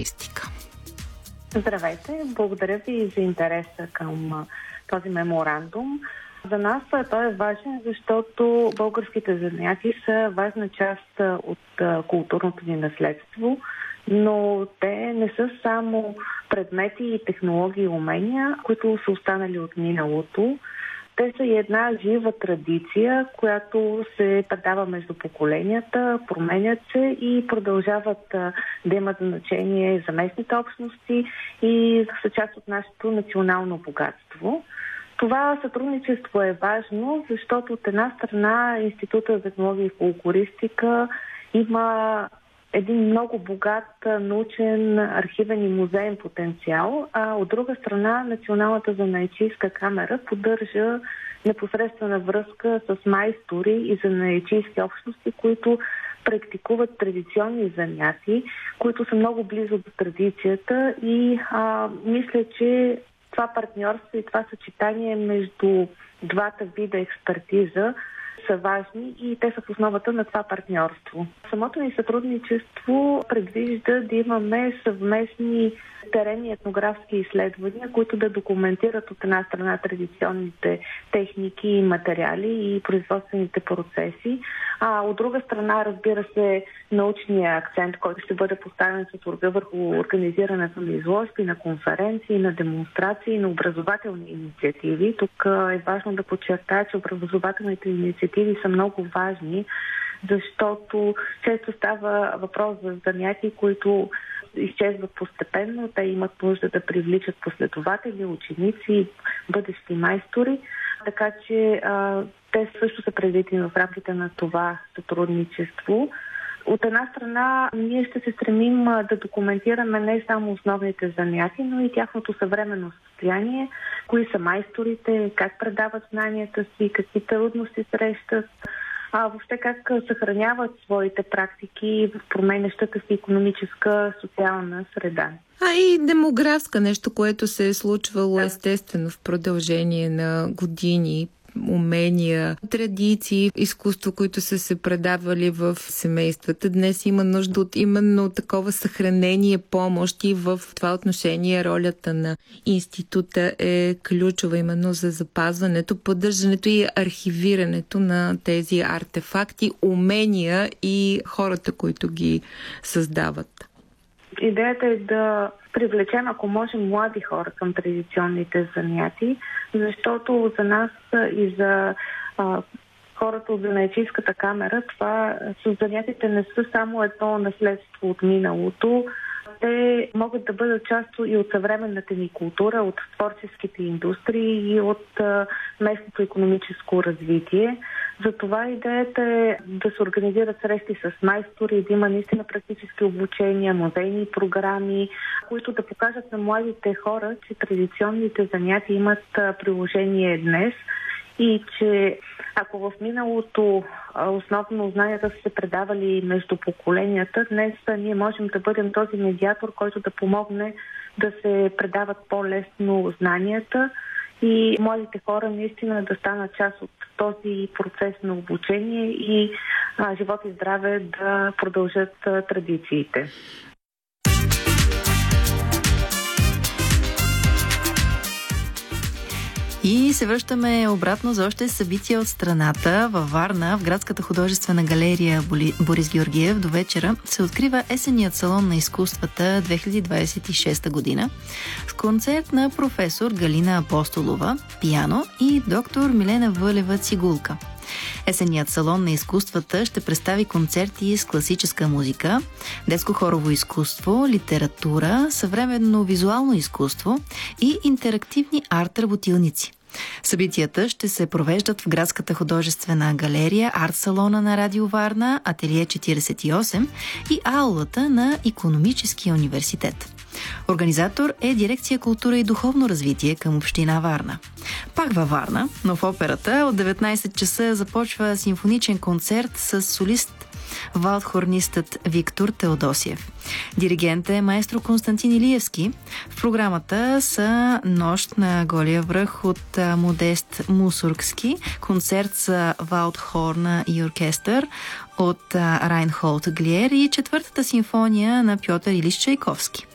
фолклористика. Здравейте, благодаря ви за интереса към този меморандум. За нас той е важен, защото българските занятия са важна част от културното ни наследство, но те не са само предмети, технологии и умения, които са останали от миналото. Те са и една жива традиция, която се предава между поколенията, променят се и продължават да имат значение за местните общности и са част от нашето национално богатство. Това сътрудничество е важно, защото от една страна Института за етнология и фолклористика има един много богат научен, архивен и музеен потенциал, а от друга страна Националната занаятчийска камера поддържа непосредствена връзка с майстори и занаятчийски общности, които практикуват традиционни занятия, които са много близо до традицията и мисля, че това партньорство и това съчетание между двата вида експертиза са важни и те са в основата на това партньорство. Самото ни сътрудничество предвижда да имаме съвместни теренни етнографски изследвания, които да документират от една страна традиционните техники и материали и производствените процеси, а от друга страна, разбира се, научния акцент, който ще бъде поставен с върху организирането на изложби, на конференции, на демонстрации, на образователни инициативи. Тук е важно да подчертая, че образователните инициативи са много важни, защото често става въпрос за занятия, които изчезват постепенно. Те имат нужда да привличат последователи, ученици, бъдещи майстори. Така че те също са предвидени в рамките на това сътрудничество. От една страна, ние ще се стремим да документираме не само основните занятия, но и тяхното съвременно състояние, кои са майсторите, как предават знанията си, какви трудности срещат, въобще как съхраняват своите практики в променящата си икономическа, социална среда. И демографска, нещо, което се е случвало естествено в продължение на години. Умения, традиции, изкуство, които са се предавали в семействата. Днес има нужда от именно такова съхранение, помощ и в това отношение ролята на института е ключова именно за запазването, поддържането и архивирането на тези артефакти, умения и хората, които ги създават. Идеята е да привлечем, ако можем, млади хора към традиционните занятия, защото за нас и за хората от занаятчийската камера това занятията не са само едно наследство от миналото. Те могат да бъдат част и от съвременната ни култура, от творческите индустрии и от местното икономическо развитие. Затова идеята е да се организират срещи с майстори, да има наистина практически обучения, музейни програми, които да покажат на младите хора, че традиционните занятия имат приложение днес и че ако в миналото основно знанията са се предавали между поколенията, днес ние можем да бъдем този медиатор, който да помогне да се предават по-лесно знанията и младите хора наистина да станат част от този процес на обучение и живот и здраве да продължат традициите. И се връщаме обратно за още събития от страната. Във Варна, в Градската художествена галерия Борис Георгиев до вечера се открива есенният салон на изкуствата 2026 година с концерт на професор Галина Апостолова, пиано и доктор Милена Вълева цигулка. Есенният салон на изкуствата ще представи концерти с класическа музика, детско хорово изкуство, литература, съвременно визуално изкуство и интерактивни арт-работилници. Събитията ще се провеждат в Градската художествена галерия, арт-салона на Радио Варна, Ателие 48 и аулата на Икономическия университет. Организатор е дирекция култура и духовно развитие към община Варна. Пак във Варна, но в операта от 19 часа започва симфоничен концерт с солист валдхорнистът Виктор Теодосиев. Диригент е маестро Константин Илиевски. В програмата са Нощ на голия връх от Модест Мусоргски, концерт за валдхорна и оркестър от Райнхолд Глиер и четвъртата симфония на Пьотър Илиш Чайковски.